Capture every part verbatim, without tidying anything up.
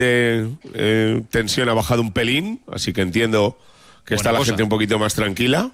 de eh, tensión ha bajado un pelín, así que entiendo que Buena está la cosa. gente un poquito más tranquila,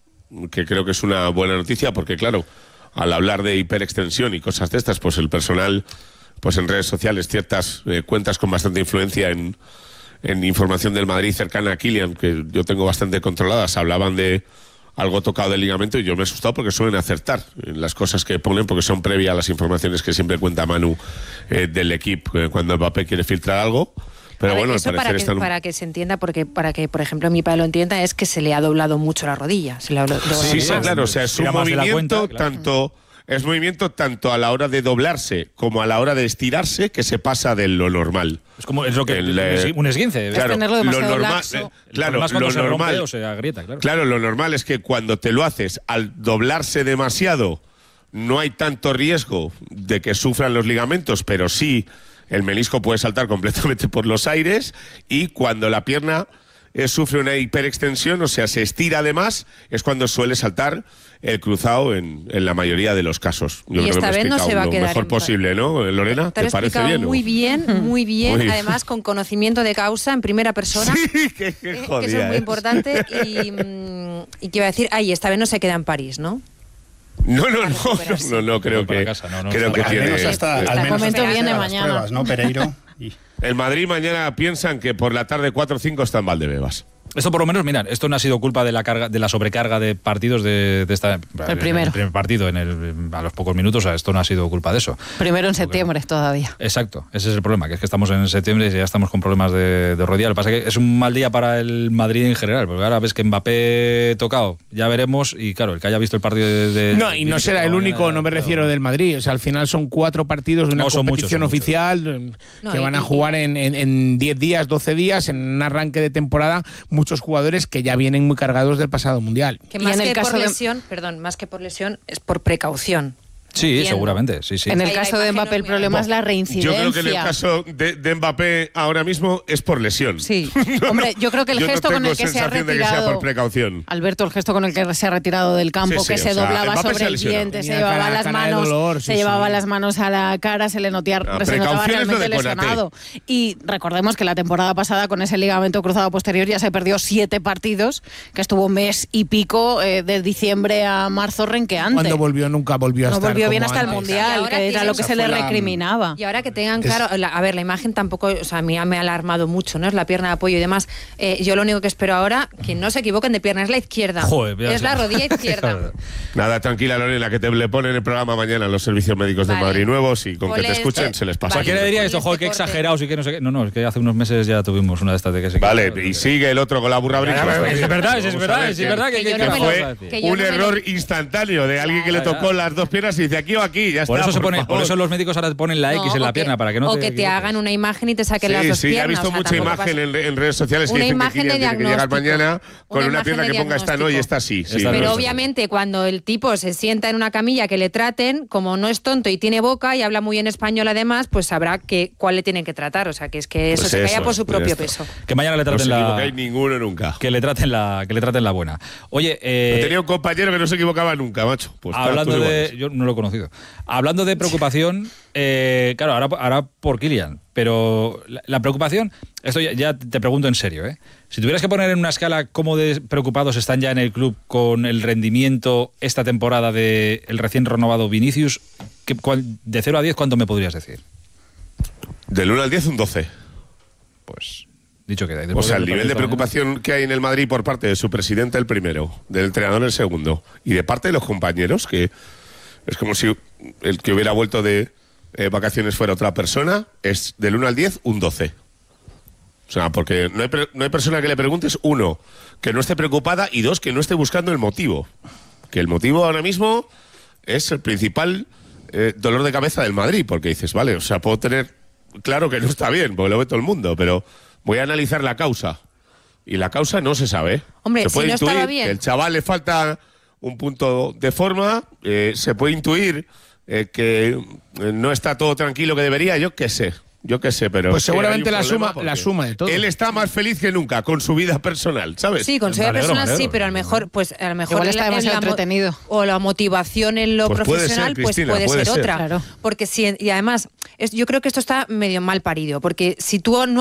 que creo que es una buena noticia, porque claro, al hablar de hiperextensión y cosas de estas, pues el personal, pues en redes sociales, ciertas eh, cuentas con bastante influencia en, en información del Madrid cercana a Kylian, que yo tengo bastante controladas, hablaban de algo tocado del ligamento y yo me he asustado porque suelen acertar en las cosas que ponen, porque son previas a las informaciones que siempre cuenta Manu eh, del equipo eh, cuando Mbappé quiere filtrar algo. Pero A ver, bueno, eso al para parecer que, están... para que se entienda, porque para que, por ejemplo, mi padre lo entienda, es que se le ha doblado mucho la rodilla. Se le ha doblado Sí, sí, claro, o sea, es un Tira más de la movimiento cuenta, claro. tanto... Es movimiento tanto a la hora de doblarse como a la hora de estirarse, que se pasa de lo normal. Es como es lo que El, eh, un esguince. Claro, tenerlo lo demasiado normal, laxo. eh, El claro, problema es cuando lo se rompe normal, o se agrieta, claro. claro, lo normal es que cuando te lo haces al doblarse demasiado, no hay tanto riesgo de que sufran los ligamentos, pero sí el menisco puede saltar completamente por los aires, y cuando la pierna eh, sufre una hiperextensión, o sea, se estira además, es cuando suele saltar el cruzado en, en la mayoría de los casos. Yo Y creo que esta me he vez no explicado se va a lo quedar mejor en- posible, ¿no, Lorena? Te lo ¿Te he parece explicado bien? o? muy bien, muy bien, Muy bien. además con conocimiento de causa en primera persona. Sí, que, que eh, que jodida, eso es muy ¿eh? importante. Y, mm, y que iba a decir, ay, esta vez no se queda en París, ¿no? No, no, no, no, recuperarse. no, no, creo Voy para que, casa, no, no, creo está que bien. tiene... Al menos hasta, eh, al El menos momento hasta viene las mañana. pruebas, ¿no, Pereiro? Y- El Madrid mañana piensan que por la tarde cuatro o cinco está en Valdebebas. Esto por lo menos, mirad, esto no ha sido culpa de la carga, de la sobrecarga de partidos de, de esta El primero. el primer partido en el, a los pocos minutos. O sea, esto no ha sido culpa de eso. Primero en septiembre todavía. Exacto, ese es el problema, que es que estamos en septiembre y ya estamos con problemas de, de rodilla. Lo que pasa es que es un mal día para el Madrid en general, porque ahora ves que Mbappé tocado, ya veremos, y claro, el que haya visto el partido de... de- No, y no será el único, no me refiero del Madrid. O sea, al final son cuatro partidos de una No, son muchos, competición son muchos. oficial eh, No, que y- van a y- jugar en, en, en diez días, doce días, en un arranque de temporada, muchos jugadores que ya vienen muy cargados del pasado Mundial. Que Y más en el que caso por de- lesión, perdón, más que por lesión, es por precaución. Sí, Entiendo. seguramente, sí, sí. En el Ahí la caso de imagen no Mbappé es el muy problema alta. es la Yo reincidencia. creo que en el caso de, de Mbappé ahora mismo es por lesión. Sí. Hombre, yo creo que el Yo no gesto con tengo el que se ha sensación de que sea retirado... por precaución. Alberto, el gesto con el que se ha retirado del campo, Sí, sí, que se o sea, doblaba Mbappé se sobre ha el lesionado. diente, se Tenía llevaba cara- las cara de manos, dolor, se sí, llevaba sí. las manos a la cara, se le, notía, La se notaba precaución es lo realmente de Konaté. lesionado. Y recordemos que la temporada pasada con ese ligamento cruzado posterior ya se perdió siete partidos, que estuvo un mes y pico eh, de diciembre a marzo renqueante. Cuando volvió nunca volvió a no estar volvió bien como hasta el antes. Y Mundial, ahora que era tiene- lo que Esa se le fue la- recriminaba. Y ahora que tengan claro, la- a ver, la imagen tampoco, o sea, a mí me ha alarmado mucho, ¿no? Es la pierna de apoyo y demás. Eh, yo lo único que espero ahora, que no se equivoquen de pierna, es la izquierda. Joder, ya es sé. la rodilla izquierda. Nada, tranquila, Lorena, que te le ponen el programa mañana los servicios médicos de Vale. Madrid nuevos, y con que te Ponle- escuchen se les pasa. Vale. Cualquiera diría esto, Con joder, este qué corte. exagerados y que no sé qué. No, no, es que hace unos meses ya tuvimos una de estas de que se... Vale, y sigue el otro con la burra brinca. Es verdad, es Vamos a verdad, ver es que- verdad que, que que- yo que no me lo- vamos a Fue decir. que yo un no me lo- error instantáneo de alguien que le Ya, tocó ya. las dos piernas y dice aquí o aquí, ya Por está. eso, se pone, por favor. eso los médicos ahora te ponen la X No, en o la que- pierna, para que no o te que te equivoques. hagan una imagen y te saquen las Sí, dos sí, piernas. he visto o sea, mucha tampoco imagen pasa- en, en redes sociales que Una dicen que imagen de Kylian tiene que llegar diagnóstico. mañana con Una una imagen pierna de que ponga esta no y diagnóstico. esta sí. sí, Esta no, Pero no, obviamente cuando el tipo se sienta en una camilla que le traten, como no es tonto y tiene boca y habla muy bien español además, pues sabrá que cuál le tienen que tratar. O sea, que es que eso Pues se eso, calla por su pues propio ya está. peso. Que mañana le No os traten la... equivocáis ninguno nunca. Que le traten la, que le traten la buena. Oye, eh, Tenía un compañero que no se equivocaba nunca, macho. Pues claro, hablando tú de... igual. Yo no lo he conocido. Hablando de preocupación, eh, claro, ahora, ahora por Kylian, pero la, la preocupación, esto ya, ya te pregunto en serio, ¿eh? Si tuvieras que poner en una escala cómo de preocupados están ya en el club con el rendimiento esta temporada del recién renovado Vinicius, ¿qué- cuál- de cero a diez, ¿cuánto me podrías decir? Del uno al diez, un doce. Pues dicho queda. O sea, el nivel de preocupación que hay en el Madrid por parte de su presidente el primero, del entrenador el segundo, y de parte de los compañeros, que es como si el que hubiera vuelto de eh, vacaciones fuera otra persona, es del uno al diez, un doce. O sea, porque no hay, pre- no hay persona que le preguntes, uno, que no esté preocupada, y dos, que no esté buscando el motivo. Que el motivo ahora mismo es el principal eh, dolor de cabeza del Madrid, porque dices, vale, o sea, puedo tener claro que no está bien, porque lo ve todo el mundo, pero voy a analizar la causa. Y la causa no se sabe. Hombre, se si puede no intuir estaba bien. que el chaval le falta un punto de forma, eh, se puede intuir eh, que eh, no está todo tranquilo que debería, yo qué sé. Yo qué sé, pero... Pues es que seguramente hay un la problema suma, porque la suma de todo. Él está más feliz que nunca con su vida personal, ¿sabes? Sí, con su vida Me alegro, personal me sí, alegro. pero a lo mejor, pues a lo mejor Igual en está la- en demasiado la mo- entretenido. o la motivación en lo Pues puede ser, profesional, pues Cristina, puede, puede ser, ser. otra. Claro. Porque si, y además, es, yo creo que esto está medio mal parido, porque si tú no